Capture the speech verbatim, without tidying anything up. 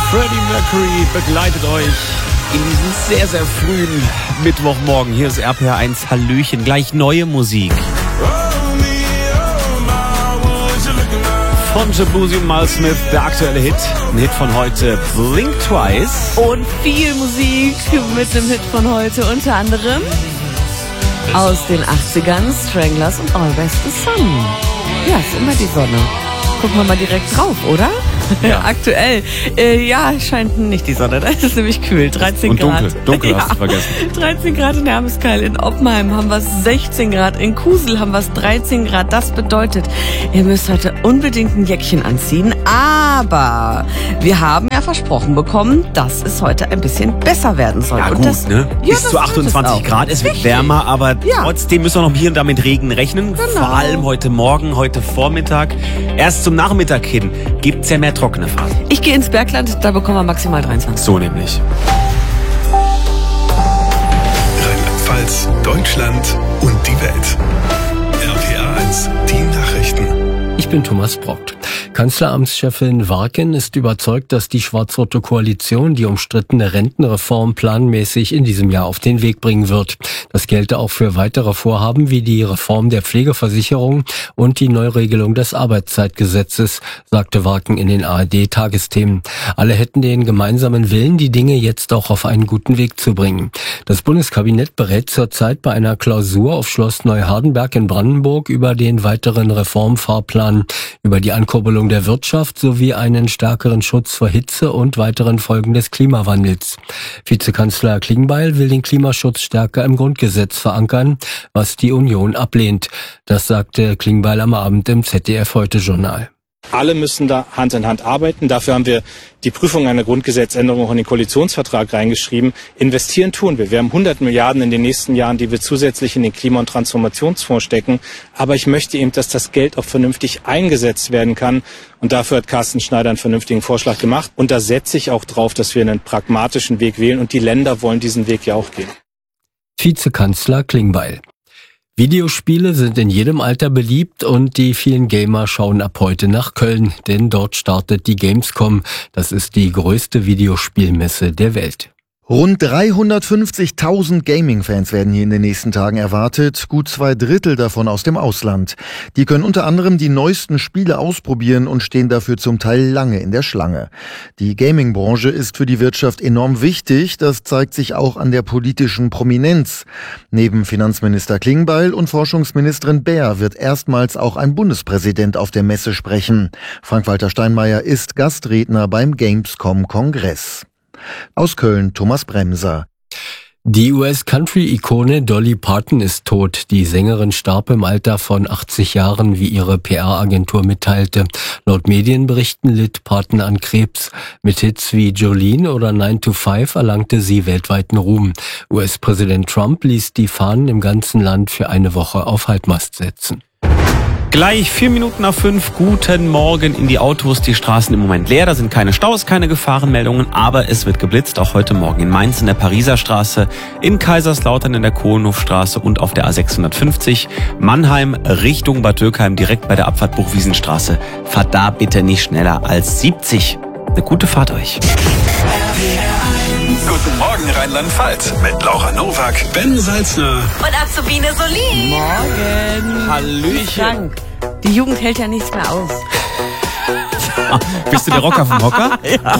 Freddie Mercury begleitet euch in diesem sehr, sehr frühen Mittwochmorgen. Hier ist R P R eins. Hallöchen. Gleich neue Musik. Von Shabuzi und Miles Smith, der aktuelle Hit. Ein Hit von heute, Blink Twice. Und viel Musik mit dem Hit von heute, unter anderem aus den achtzigern, Stranglers und Always the Sun. Ja, ist immer die Sonne. Gucken wir mal direkt drauf, oder? Ja. Aktuell, äh, ja, scheint nicht die Sonne, da ist es nämlich kühl, dreizehn und Grad. Dunkel, dunkel ja. hast du vergessen. dreizehn Grad in Hermeskeil, in Oppenheim haben wir es sechzehn Grad, in Kusel haben wir es dreizehn Grad. Das bedeutet, ihr müsst heute unbedingt ein Jäckchen anziehen, aber wir haben ja versprochen bekommen, dass es heute ein bisschen besser werden soll. Ja und gut, das, ne? Ja, Bis zu achtundzwanzig Grad, es wird Richtig. wärmer, aber Ja. trotzdem müssen wir noch hier und da mit Regen rechnen. Genau. Vor allem heute Morgen, heute Vormittag. Erst zum Nachmittag hin gibt's ja mehr trockene Phasen. Ich gehe ins Bergland, da bekommen wir maximal dreiundzwanzig. So nämlich. Rheinland-Pfalz, Deutschland und die Welt. R P R eins, die Nachrichten. Ich bin Thomas Brock. Kanzleramtschefin Warken ist überzeugt, dass die schwarz-rote Koalition die umstrittene Rentenreform planmäßig in diesem Jahr auf den Weg bringen wird. Das gelte auch für weitere Vorhaben wie die Reform der Pflegeversicherung und die Neuregelung des Arbeitszeitgesetzes, sagte Warken in den A R D-Tagesthemen. Alle hätten den gemeinsamen Willen, die Dinge jetzt auch auf einen guten Weg zu bringen. Das Bundeskabinett berät zurzeit bei einer Klausur auf Schloss Neuhardenberg in Brandenburg über den weiteren Reformfahrplan, über die Ankurbelung der Wirtschaft sowie einen stärkeren Schutz vor Hitze und weiteren Folgen des Klimawandels. Vizekanzler Klingbeil will den Klimaschutz stärker im Grundgesetz verankern, was die Union ablehnt. Das sagte Klingbeil am Abend im Z D F-Heute-Journal. Alle müssen da Hand in Hand arbeiten. Dafür haben wir die Prüfung einer Grundgesetzänderung auch in den Koalitionsvertrag reingeschrieben. Investieren tun wir. Wir haben hundert Milliarden in den nächsten Jahren, die wir zusätzlich in den Klima- und Transformationsfonds stecken. Aber ich möchte eben, dass das Geld auch vernünftig eingesetzt werden kann. Und dafür hat Carsten Schneider einen vernünftigen Vorschlag gemacht. Und da setze ich auch drauf, dass wir einen pragmatischen Weg wählen. Und die Länder wollen diesen Weg ja auch gehen. Vizekanzler Klingbeil. Videospiele sind in jedem Alter beliebt und die vielen Gamer schauen ab heute nach Köln, denn dort startet die Gamescom. Das ist die größte Videospielmesse der Welt. Rund dreihundertfünfzigtausend Gaming-Fans werden hier in den nächsten Tagen erwartet, gut zwei Drittel davon aus dem Ausland. Die können unter anderem die neuesten Spiele ausprobieren und stehen dafür zum Teil lange in der Schlange. Die Gaming-Branche ist für die Wirtschaft enorm wichtig, das zeigt sich auch an der politischen Prominenz. Neben Finanzminister Klingbeil und Forschungsministerin Baer wird erstmals auch ein Bundespräsident auf der Messe sprechen. Frank-Walter Steinmeier ist Gastredner beim Gamescom-Kongress. Aus Köln Thomas Bremser. Die U S-Country-Ikone Dolly Parton ist tot. Die Sängerin starb im Alter von achtzig Jahren, wie ihre P R-Agentur mitteilte. Laut Medienberichten litt Parton an Krebs. Mit Hits wie Jolene oder nine to five erlangte sie weltweiten Ruhm. U S-Präsident Trump ließ die Fahnen im ganzen Land für eine Woche auf Halbmast setzen. Gleich vier Minuten nach fünf. Guten Morgen in die Autos. Die Straßen im Moment leer. Da sind keine Staus, keine Gefahrenmeldungen. Aber es wird geblitzt. Auch heute Morgen in Mainz in der Pariser Straße, in Kaiserslautern in der Kohlenhofstraße und auf der A sechshundertfünfzig. Mannheim Richtung Bad Dürkheim direkt bei der Abfahrt Buchwiesenstraße. Fahrt da bitte nicht schneller als siebzig. Eine gute Fahrt euch. Guten Morgen Rheinland-Pfalz mit Laura Nowak, Ben Salzner Und Azubine Solin. Morgen. Hallöchen. Frank, die Jugend hält ja nichts mehr aus. Bist du der Rocker vom Hocker? Ja.